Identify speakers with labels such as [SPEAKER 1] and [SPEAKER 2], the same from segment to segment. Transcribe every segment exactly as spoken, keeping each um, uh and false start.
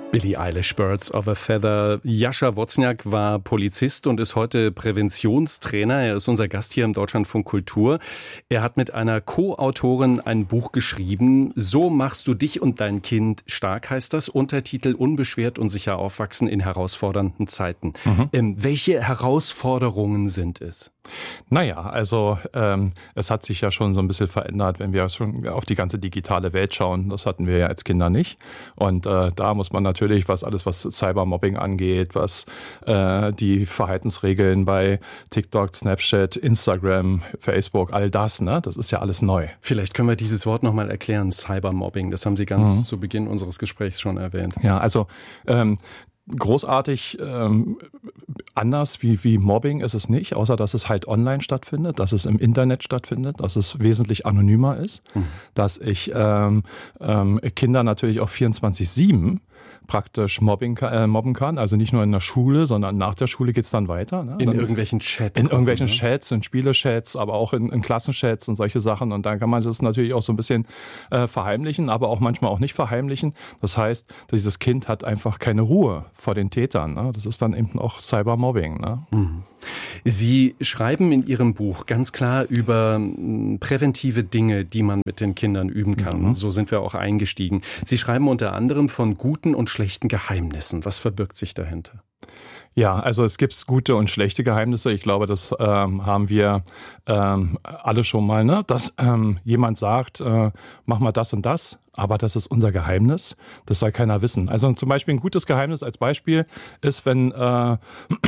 [SPEAKER 1] Billie Eilish, Birds of a Feather. Jascha Wozniak war Polizist und ist heute Präventionstrainer. Er ist unser Gast hier im Deutschlandfunk Kultur. Er hat mit einer Co-Autorin ein Buch geschrieben. So machst du dich und dein Kind stark, heißt das. Untertitel: Unbeschwert und sicher aufwachsen in herausfordernden Zeiten. Mhm. Ähm, welche Herausforderungen sind es?
[SPEAKER 2] Naja, also ähm, es hat sich ja schon so ein bisschen verändert, wenn wir schon auf die ganze digitale Welt schauen. Das hatten wir ja als Kinder nicht. Und äh, da muss man natürlich, was alles, was Cybermobbing angeht, was äh, die Verhaltensregeln bei TikTok, Snapchat, Instagram, Facebook, all das, ne, das ist ja alles neu.
[SPEAKER 1] Vielleicht können wir dieses Wort nochmal erklären, Cybermobbing. Das haben Sie ganz mhm. zu Beginn unseres Gesprächs schon erwähnt.
[SPEAKER 2] Ja, also ähm, großartig ähm, anders wie, wie Mobbing ist es nicht, außer dass es halt online stattfindet, dass es im Internet stattfindet, dass es wesentlich anonymer ist, mhm. dass ich ähm, ähm, Kinder natürlich auch vierundzwanzig sieben praktisch Mobbing, äh, mobben kann. Also nicht nur in der Schule, sondern nach der Schule geht's dann weiter. Ne?
[SPEAKER 1] In
[SPEAKER 2] dann
[SPEAKER 1] irgendwelchen Chats.
[SPEAKER 2] In irgendwelchen ne? Chats, in Spielechats, aber auch in, in Klassenchats und solche Sachen. Und dann kann man das natürlich auch so ein bisschen äh, verheimlichen, aber auch manchmal auch nicht verheimlichen. Das heißt, dieses Kind hat einfach keine Ruhe vor den Tätern. Ne? Das ist dann eben auch Cybermobbing. Ne?
[SPEAKER 1] Mhm. Sie schreiben in Ihrem Buch ganz klar über präventive Dinge, die man mit den Kindern üben kann. Mhm. So sind wir auch eingestiegen. Sie schreiben unter anderem von guten und schlechten Geheimnissen. Was verbirgt sich dahinter?
[SPEAKER 2] Ja, also es gibt gute und schlechte Geheimnisse. Ich glaube, das ähm, haben wir ähm, alle schon mal, ne? Dass ähm, jemand sagt, äh, mach mal das und das, aber das ist unser Geheimnis. Das soll keiner wissen. Also zum Beispiel ein gutes Geheimnis als Beispiel ist, wenn äh,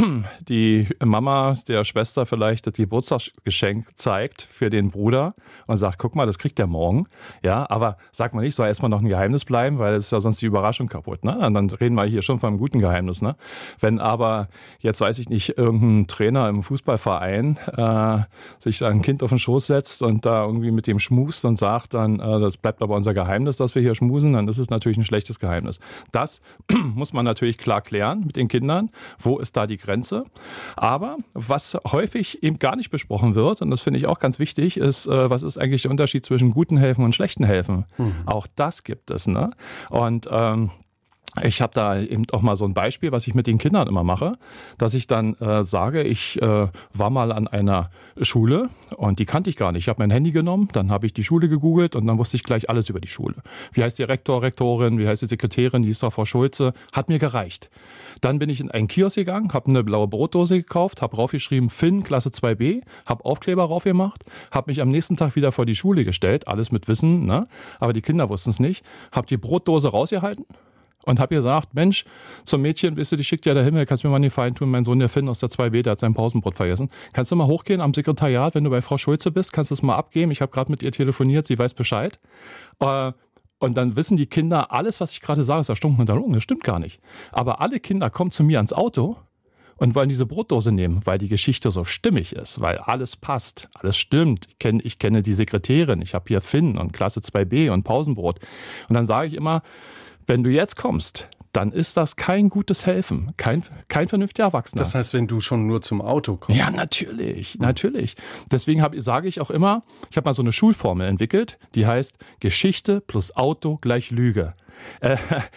[SPEAKER 2] die Mama der Schwester vielleicht das Geburtstagsgeschenk zeigt für den Bruder und sagt, guck mal, das kriegt der morgen. Ja, aber sag mal nicht, soll erstmal noch ein Geheimnis bleiben, weil es ist ja sonst die Überraschung kaputt. Ne? Und dann reden wir hier schon von einem guten Geheimnis. Ne? Wenn aber jetzt, weiß ich nicht, irgendein Trainer im Fußballverein äh, sich da ein Kind auf den Schoß setzt und da irgendwie mit dem schmust und sagt dann, äh, das bleibt aber unser Geheimnis, dass wir hier schmusen, dann ist es natürlich ein schlechtes Geheimnis. Das muss man natürlich klar klären mit den Kindern. Wo ist da die Grenze? Aber was häufig eben gar nicht besprochen wird, und das finde ich auch ganz wichtig, ist, äh, was ist eigentlich der Unterschied zwischen guten Helfen und schlechten Helfen? Mhm. Auch das gibt es, ne? Und ähm, ich habe da eben auch mal so ein Beispiel, was ich mit den Kindern immer mache, dass ich dann äh, sage, ich äh, war mal an einer Schule und die kannte ich gar nicht. Ich habe mein Handy genommen, dann habe ich die Schule gegoogelt und dann wusste ich gleich alles über die Schule. Wie heißt die Rektor, Rektorin, wie heißt die Sekretärin, die ist da Frau Schulze, hat mir gereicht. Dann bin ich in einen Kiosk gegangen, habe eine blaue Brotdose gekauft, habe raufgeschrieben Finn, Klasse zwei b, habe Aufkleber raufgemacht, habe mich am nächsten Tag wieder vor die Schule gestellt, alles mit Wissen, ne? Aber die Kinder wussten es nicht, habe die Brotdose rausgehalten und habe gesagt, Mensch, zum Mädchen, bist du, die schickt ja der Himmel, kannst du mir mal einen Gefallen tun, mein Sohn, der Finn aus der zwei b, der hat sein Pausenbrot vergessen. Kannst du mal hochgehen am Sekretariat, wenn du bei Frau Schulze bist, kannst du es mal abgeben, ich habe gerade mit ihr telefoniert, sie weiß Bescheid. Äh, Und dann wissen die Kinder, alles, was ich gerade sage, ist erstunken und erlogen. Das stimmt gar nicht. Aber alle Kinder kommen zu mir ans Auto und wollen diese Brotdose nehmen, weil die Geschichte so stimmig ist, weil alles passt, alles stimmt. Ich kenne, ich kenne die Sekretärin, ich habe hier Finn und Klasse zwei b und Pausenbrot. Und dann sage ich immer, wenn du jetzt kommst, dann ist das kein gutes Helfen, kein, kein vernünftiger Erwachsener.
[SPEAKER 1] Das heißt, wenn du schon nur zum Auto kommst?
[SPEAKER 2] Ja, natürlich, natürlich. Deswegen hab, sage ich auch immer, ich habe mal so eine Schulformel entwickelt, die heißt Geschichte plus Auto gleich Lüge. Äh,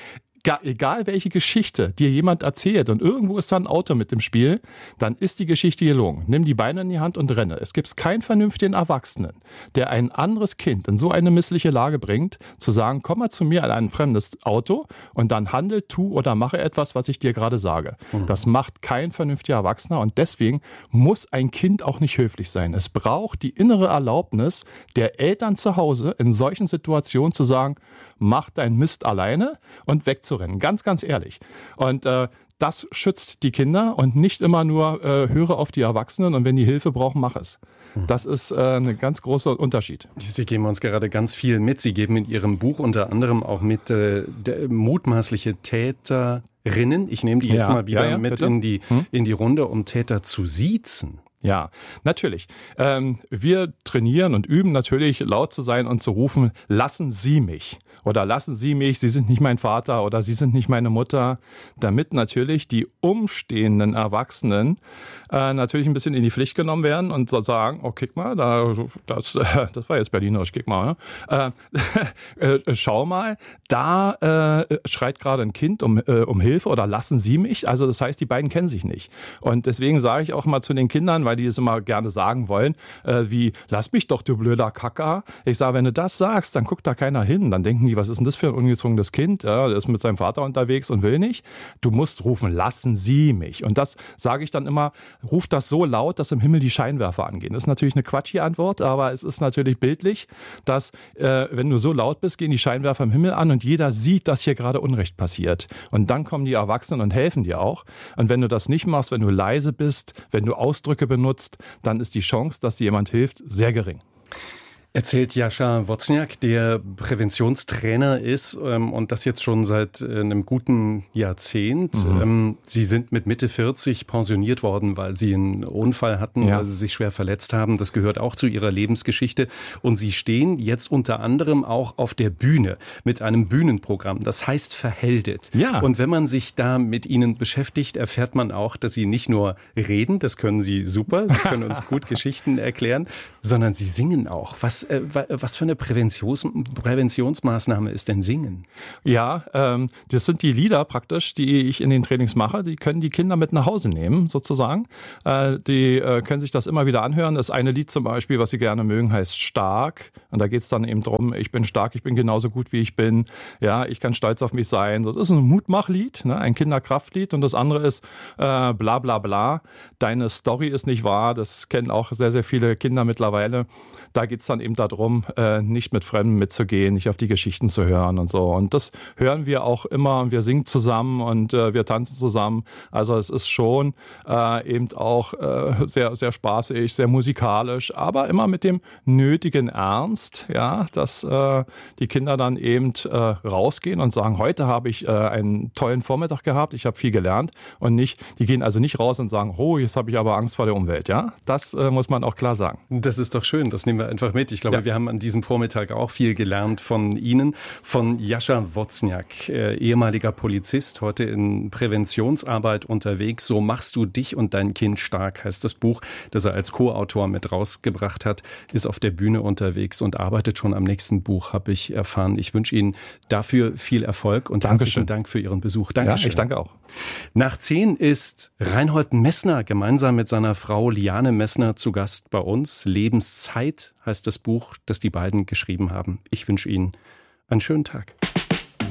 [SPEAKER 2] Egal welche Geschichte dir jemand erzählt und irgendwo ist da ein Auto mit im Spiel, dann ist die Geschichte gelogen. Nimm die Beine in die Hand und renne. Es gibt keinen vernünftigen Erwachsenen, der ein anderes Kind in so eine missliche Lage bringt, zu sagen, komm mal zu mir in ein fremdes Auto und dann handel, tu oder mache etwas, was ich dir gerade sage. Mhm. Das macht kein vernünftiger Erwachsener und deswegen muss ein Kind auch nicht höflich sein. Es braucht die innere Erlaubnis der Eltern zu Hause in solchen Situationen zu sagen, mach dein Mist alleine und wegzurennen. Ganz, ganz ehrlich. Und äh, das schützt die Kinder und nicht immer nur äh, höre auf die Erwachsenen und wenn die Hilfe brauchen, mach es. Das ist äh, ein ganz großer Unterschied.
[SPEAKER 1] Sie geben uns gerade ganz viel mit. Sie geben in Ihrem Buch unter anderem auch mit äh, der, mutmaßliche Täterinnen. Ich nehme die jetzt ja, mal wieder ja, ja, mit in die, hm? in die Runde, um Täter zu siezen.
[SPEAKER 2] Ja, natürlich. Ähm, wir trainieren und üben natürlich laut zu sein und zu rufen, lassen Sie mich. oder lassen Sie mich, Sie sind nicht mein Vater oder Sie sind nicht meine Mutter, damit natürlich die umstehenden Erwachsenen äh, natürlich ein bisschen in die Pflicht genommen werden und so sagen, oh, kick mal, da, das, äh, das war jetzt berlinerisch, kick mal, ne? äh, äh, schau mal, da äh, schreit gerade ein Kind um, äh, um Hilfe oder lassen Sie mich, also das heißt, die beiden kennen sich nicht. Und deswegen sage ich auch mal zu den Kindern, weil die es immer gerne sagen wollen, äh, wie, lass mich doch, du blöder Kacker. Ich sage, wenn du das sagst, dann guckt da keiner hin, dann denken die, was ist denn das für ein ungezwungenes Kind? Ja, der ist mit seinem Vater unterwegs und will nicht. Du musst rufen, lassen Sie mich. Und das sage ich dann immer, ruf das so laut, dass im Himmel die Scheinwerfer angehen. Das ist natürlich eine quatschige Antwort, aber es ist natürlich bildlich, dass äh, wenn du so laut bist, gehen die Scheinwerfer im Himmel an und jeder sieht, dass hier gerade Unrecht passiert. Und dann kommen die Erwachsenen und helfen dir auch. Und wenn du das nicht machst, wenn du leise bist, wenn du Ausdrücke benutzt, dann ist die Chance, dass dir jemand hilft, sehr gering.
[SPEAKER 1] Erzählt Jascha Wozniak, der Präventionstrainer ist ähm, und das jetzt schon seit äh, einem guten Jahrzehnt. Mhm. Ähm, Sie sind mit Mitte vierzig pensioniert worden, weil Sie einen Unfall hatten, ja. weil Sie sich schwer verletzt haben. Das gehört auch zu Ihrer Lebensgeschichte. Und Sie stehen jetzt unter anderem auch auf der Bühne mit einem Bühnenprogramm. Das heißt Verheldet. Ja. Und wenn man sich da mit Ihnen beschäftigt, erfährt man auch, dass Sie nicht nur reden, das können Sie super, Sie können uns gut Geschichten erklären, sondern Sie singen auch. Was Was für eine Präventions- Präventionsmaßnahme ist denn Singen?
[SPEAKER 2] Ja, ähm, das sind die Lieder praktisch, die ich in den Trainings mache. Die können die Kinder mit nach Hause nehmen, sozusagen. Äh, die äh, können sich das immer wieder anhören. Das eine Lied zum Beispiel, was sie gerne mögen, heißt Stark. Und da geht es dann eben drum, ich bin stark, ich bin genauso gut, wie ich bin. Ja, ich kann stolz auf mich sein. Das ist ein Mutmachlied, ne? Ein Kinderkraftlied. Und das andere ist äh, bla bla bla. Deine Story ist nicht wahr. Das kennen auch sehr, sehr viele Kinder mittlerweile. Da geht es dann eben darum, äh, nicht mit Fremden mitzugehen, nicht auf die Geschichten zu hören und so. Und das hören wir auch immer. Wir singen zusammen und äh, wir tanzen zusammen. Also es ist schon äh, eben auch äh, sehr, sehr spaßig, sehr musikalisch, aber immer mit dem nötigen Ernst, ja, dass äh, die Kinder dann eben äh, rausgehen und sagen, heute habe ich äh, einen tollen Vormittag gehabt, ich habe viel gelernt und nicht, die gehen also nicht raus und sagen, oh, jetzt habe ich aber Angst vor der Umwelt, ja. Das äh, muss man auch klar sagen.
[SPEAKER 1] Das ist doch schön, das nehmen wir einfach mit. Ich glaube, ja. wir haben an diesem Vormittag auch viel gelernt von Ihnen, von Jascha Wozniak, äh, ehemaliger Polizist, heute in Präventionsarbeit unterwegs. So machst du dich und dein Kind stark, heißt das Buch, das er als Co-Autor mit rausgebracht hat, ist auf der Bühne unterwegs und arbeitet schon am nächsten Buch, habe ich erfahren. Ich wünsche Ihnen dafür viel Erfolg und
[SPEAKER 2] Dankeschön.
[SPEAKER 1] Herzlichen Dank für Ihren Besuch. Dankeschön.
[SPEAKER 2] Ja, ich danke auch.
[SPEAKER 1] Nach zehn ist Reinhold Messner gemeinsam mit seiner Frau Liane Messner zu Gast bei uns. Lebenszeit heißt das Buch, das die beiden geschrieben haben. Ich wünsche Ihnen einen schönen Tag.